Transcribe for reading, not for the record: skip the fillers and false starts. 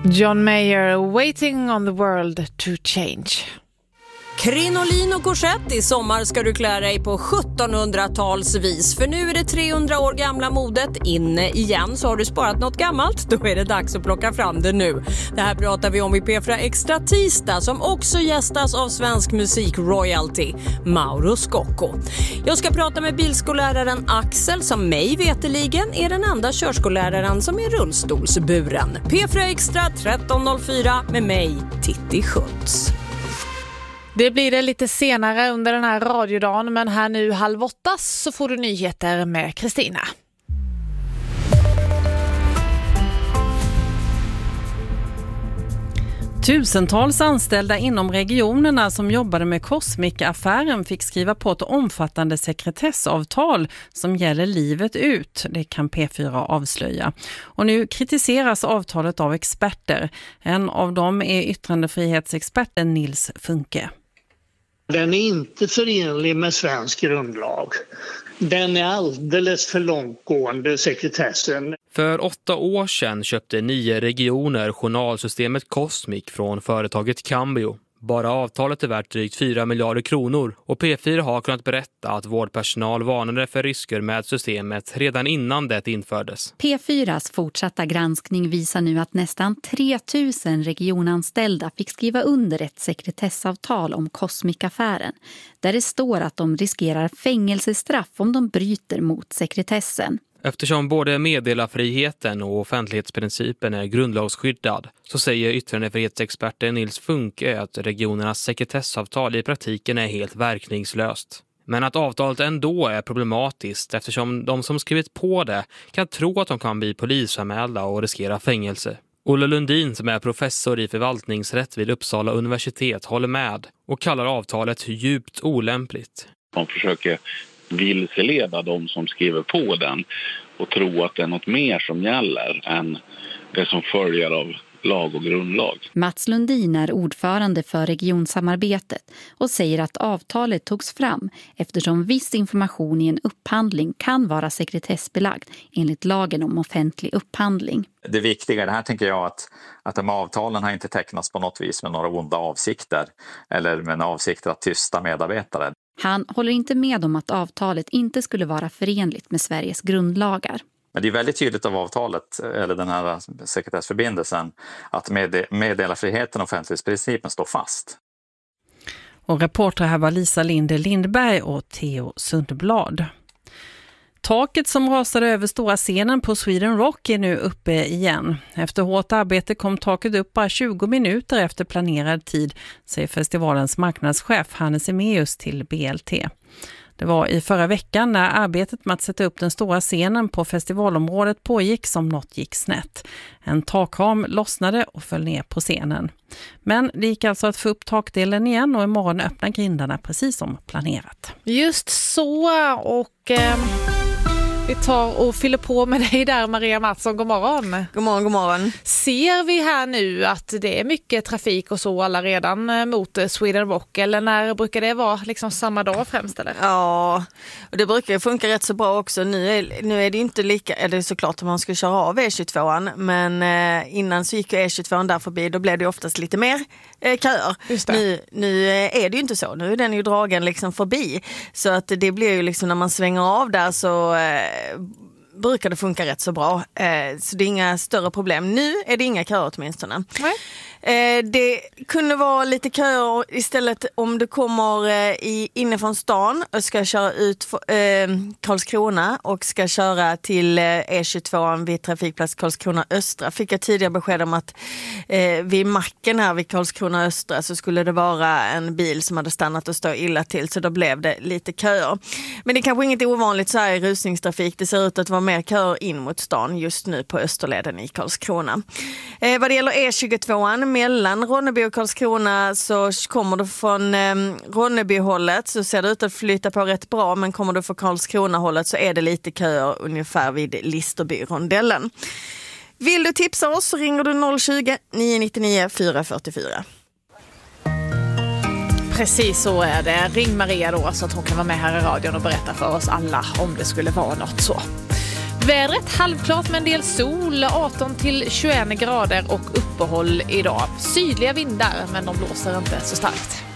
John Mayer, Waiting on the World to Change. Krinolin och korsett, i sommar ska du klä dig på 1700-talsvis. För nu är det 300 år gamla modet inne igen. Så har du sparat något gammalt, då är det dags att plocka fram det nu. Det här pratar vi om i P4 Extra tisdag, som också gästas av svensk musik royalty, Mauro Scocco. Jag ska prata med bilskolläraren Axel, som mig veteligen är den enda körskolläraren som är rullstolsburen. P4 Extra 13.04 med mig, Titti Schultz. Det blir det lite senare under den här radiodagen, men här nu 7:30 så får du nyheter med Kristina. Tusentals anställda inom regionerna som jobbade med Cosmic-affären fick skriva på ett omfattande sekretessavtal som gäller livet ut. Det kan P4 avslöja. Och nu kritiseras avtalet av experter. En av dem är yttrandefrihetsexperten Nils Funke. Den är inte förenlig med svensk grundlag. Den är alldeles för långtgående, sekretessen. För 8 år sedan köpte 9 regioner journalsystemet Cosmic från företaget Cambio. Bara avtalet är värt drygt 4 miljarder kronor och P4 har kunnat berätta att vårdpersonal varnade för risker med systemet redan innan det infördes. P4s fortsatta granskning visar nu att nästan 3000 regionanställda fick skriva under ett sekretessavtal om Cosmic-affären, där det står att de riskerar fängelsestraff om de bryter mot sekretessen. Eftersom både meddelarfriheten och offentlighetsprincipen är grundlagsskyddad så säger yttrandefrihetsexperten Nils Funke att regionernas sekretessavtal i praktiken är helt verkningslöst. Men att avtalet ändå är problematiskt eftersom de som skrivit på det kan tro att de kan bli polisanmälda och riskera fängelse. Olle Lundin, som är professor i förvaltningsrätt vid Uppsala universitet, håller med och kallar avtalet djupt olämpligt. Man försöker vilseleda de som skriver på den och tro att det är något mer som gäller än det som följer av lag och grundlag. Mats Lundin är ordförande för regionsamarbetet och säger att avtalet togs fram eftersom viss information i en upphandling kan vara sekretessbelagd enligt lagen om offentlig upphandling. Det viktiga det här tänker jag att de avtalen har inte tecknats på något vis med några onda avsikter eller med en avsikt att tysta medarbetare. Han håller inte med om att avtalet inte skulle vara förenligt med Sveriges grundlagar. Men det är väldigt tydligt av avtalet, eller den här sekretessförbindelsen, att meddelarfriheten och offentlighetsprincipen står fast. Och reporter här var Lisa Linde Lindberg och Theo Sundblad. Taket som rasade över stora scenen på Sweden Rock är nu uppe igen. Efter hårt arbete kom taket upp bara 20 minuter efter planerad tid, säger festivalens marknadschef Hannes Emeus till BLT. Det var i förra veckan när arbetet med att sätta upp den stora scenen på festivalområdet pågick som något gick snett. En takram lossnade och föll ner på scenen. Men det gick alltså att få upp takdelen igen och imorgon öppnar grindarna precis som planerat. Just så, och vi tar och fyller på med dig där, Maria Mattsson. God morgon. God morgon, god morgon. Ser vi här nu att det är mycket trafik och så alla redan mot Sweden Rock, eller när brukar det vara liksom samma dag främst eller? Ja, och det brukar funka rätt så bra också. Nu är det inte lika, eller såklart att man ska köra av E22an, men innan så gick ju E22an där förbi, då blev det oftast lite mer köer. Nu är det ju inte så, nu är den ju dragen liksom förbi, så att det blir ju liksom när man svänger av där så brukar det funka rätt så bra, så det är inga större problem. Nu är det inga köer åtminstone. Nej. Det kunde vara lite köer istället om du kommer inifrån stan och ska köra ut Karlskrona och ska köra till E22 vid trafikplats Karlskrona Östra. Fick jag tidigare besked om att vid macken här vid Karlskrona Östra så skulle det vara en bil som hade stannat och stå illa till, så då blev det lite köer. Men det är kanske inget ovanligt så här i rusningstrafik. Det ser ut att vara mer köer in mot stan just nu på Österleden i Karlskrona. Vad det gäller E22 mellan Ronneby och Karlskrona, så kommer du från Ronnebyhållet så ser det ut att flyta på rätt bra, men kommer du från Karlskrona-hållet så är det lite köer ungefär vid Listerby-rondellen. Vill du tipsa oss så ringer du 020-999 444. Precis så är det. Ring Maria då så att hon kan vara med här i radion och berätta för oss alla om det skulle vara något så. Vädret halvklart med en del sol, 18 till 21 grader och uppehåll idag. Sydliga vindar, men de blåser inte så starkt.